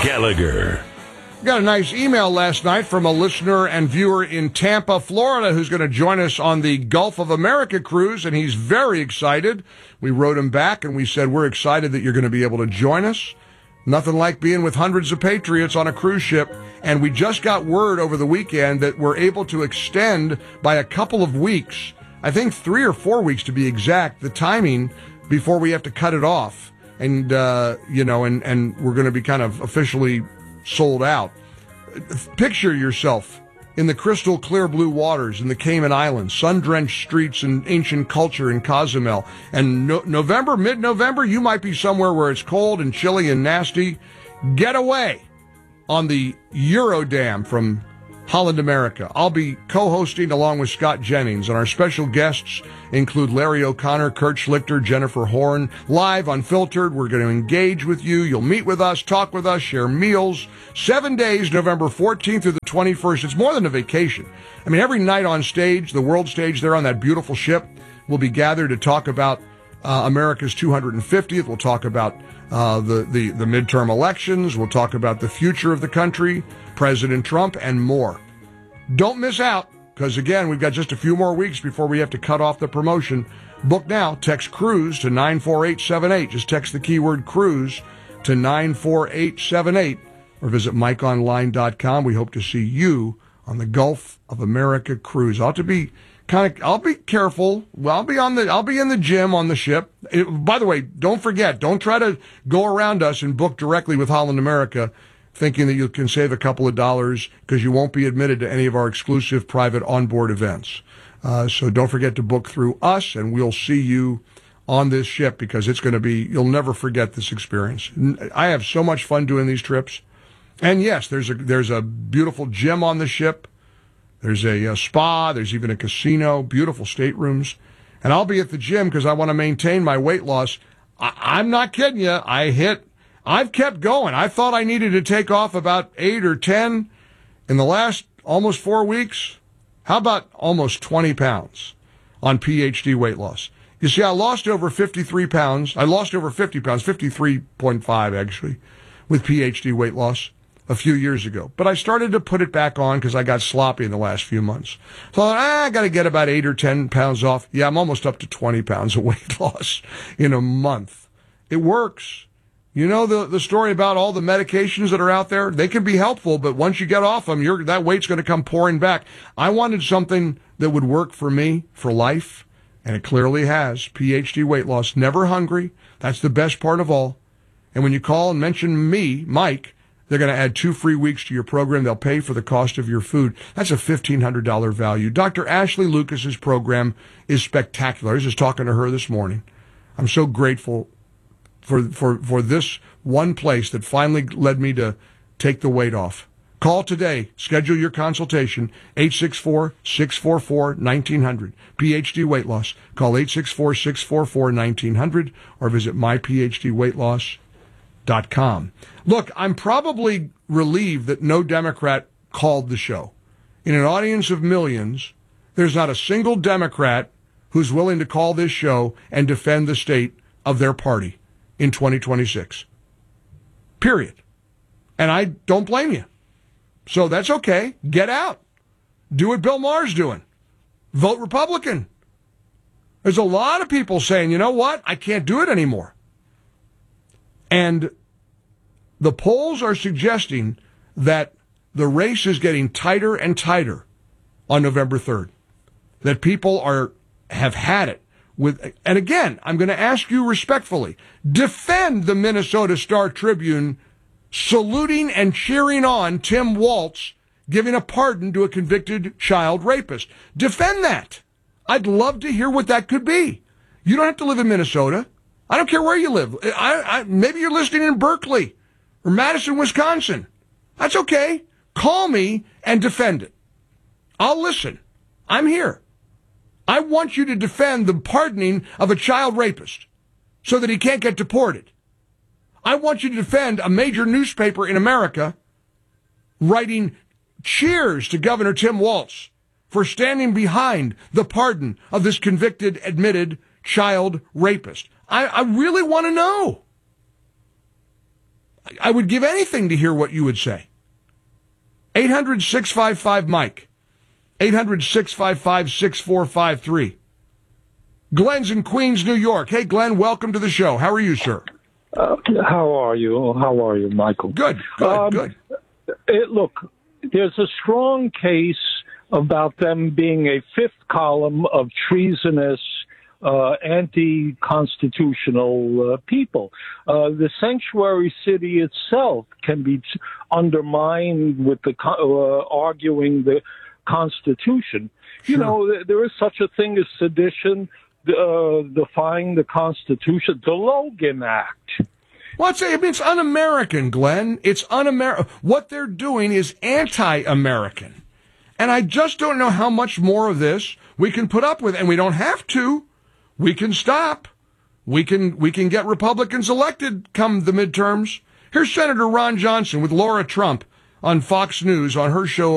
Gallagher. Got a nice email last night from a listener and viewer in Tampa, Florida, who's going to join us on the Gulf of America cruise, and he's very excited. We wrote him back, and we said, we're excited that you're going to be able to join us. Nothing like being with hundreds of patriots on a cruise ship, and we just got word over the weekend that we're able to extend by a couple of weeks, I think 3 or 4 weeks to be exact, the timing before we have to cut it off. And, and we're going to be kind of officially sold out. Picture yourself in the crystal clear blue waters in the Cayman Islands, sun-drenched streets and ancient culture in Cozumel. And mid-November, you might be somewhere where it's cold and chilly and nasty. Get away on the Eurodam from Holland America. I'll be co-hosting along with Scott Jennings, and our special guests include Larry O'Connor, Kurt Schlichter, Jennifer Horn. Live, unfiltered, we're going to engage with you. You'll meet with us, talk with us, share meals. 7 days, November 14th through the 21st. It's more than a vacation. I mean, every night on stage, the world stage there on that beautiful ship, we'll be gathered to talk about America's 250th. We'll talk about the midterm elections. We'll talk about the future of the country, President Trump, and more. Don't miss out, because, again, we've got just a few more weeks before we have to cut off the promotion. Book now. Text CRUISE to 94878. Just text the keyword CRUISE to 94878 or visit MikeOnline.com. We hope to see you on the Gulf of America cruise. I'll be careful. Well, I'll be in the gym on the ship. By the way, don't forget, don't try to go around us and book directly with Holland America thinking that you can save a couple of dollars, because you won't be admitted to any of our exclusive private onboard events. So don't forget to book through us, and we'll see you on this ship, because it's going to be, you'll never forget this experience. I have so much fun doing these trips. And yes, there's a beautiful gym on the ship. There's a spa. There's even a casino, beautiful staterooms. And I'll be at the gym because I want to maintain my weight loss. I'm not kidding you. I've kept going. I thought I needed to take off about 8 or 10 in the last almost 4 weeks. How about almost 20 pounds on PhD weight loss? You see, I lost over 53 pounds. I lost over 50 pounds, 53.5 actually, with PhD weight loss a few years ago. But I started to put it back on because I got sloppy in the last few months. So I thought, I got to get about 8 or 10 pounds off. Yeah, I'm almost up to 20 pounds of weight loss in a month. It works. You know the story about all the medications that are out there? They can be helpful, but once you get off them, that weight's going to come pouring back. I wanted something that would work for me for life, and it clearly has. PhD weight loss, never hungry. That's the best part of all. And when you call and mention me, Mike, they're going to add 2 free weeks to your program. They'll pay for the cost of your food. That's a $1,500 value. Dr. Ashley Lucas's program is spectacular. I was just talking to her this morning. I'm so grateful for this one place that finally led me to take the weight off. Call today. Schedule your consultation. 864-644-1900. PhD weight loss. Call 864-644-1900 or visit myphdweightloss.com. Look, I'm probably relieved that no Democrat called the show. In an audience of millions, there's not a single Democrat who's willing to call this show and defend the state of their party in 2026. Period. And I don't blame you. So that's okay. Get out. Do what Bill Maher's doing. Vote Republican. There's a lot of people saying, you know what? I can't do it anymore. And the polls are suggesting that the race is getting tighter and tighter on November 3rd. That people have had it. And again, I'm going to ask you respectfully, defend the Minnesota Star-Tribune saluting and cheering on Tim Walz giving a pardon to a convicted child rapist. Defend that. I'd love to hear what that could be. You don't have to live in Minnesota. I don't care where you live. Maybe you're listening in Berkeley or Madison, Wisconsin. That's okay. Call me and defend it. I'll listen. I'm here. I want you to defend the pardoning of a child rapist so that he can't get deported. I want you to defend a major newspaper in America writing cheers to Governor Tim Walz for standing behind the pardon of this convicted, admitted child rapist. I really want to know. I would give anything to hear what you would say. 800-655-MIKE. 800-655-6453. Glenn's in Queens, New York. Hey, Glenn, welcome to the show. How are you, sir? How are you, Michael? Good. Look, there's a strong case about them being a fifth column of treasonous, anti-constitutional people. The sanctuary city itself can be undermined with the arguing the Constitution. Sure. You know, there is such a thing as sedition, defying the Constitution, the Logan Act. Well, it's un-American, Glenn. It's un-American. What they're doing is anti-American. And I just don't know how much more of this we can put up with. And we don't have to. We can stop. We can get Republicans elected come the midterms. Here's Senator Ron Johnson with Laura Trump on Fox News on her show